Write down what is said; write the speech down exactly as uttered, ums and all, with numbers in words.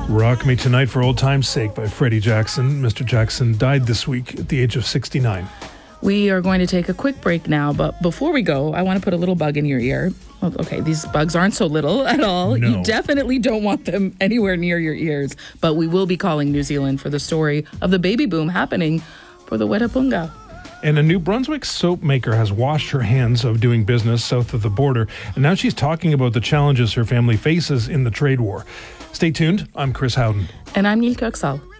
Rock Me Tonight for Old Time's Sake by Freddie Jackson. Mister Jackson died this week at the age of sixty-nine. We are going to take a quick break now, but before we go, I want to put a little bug in your ear. Well, okay, these bugs aren't so little at all. No. You definitely don't want them anywhere near your ears, but we will be calling New Zealand for the story of the baby boom happening for the Wetapunga. And a New Brunswick soap maker has washed her hands of doing business south of the border, and now she's talking about the challenges her family faces in the trade war. Stay tuned. I'm Chris Howden. And I'm Neil Kirksall.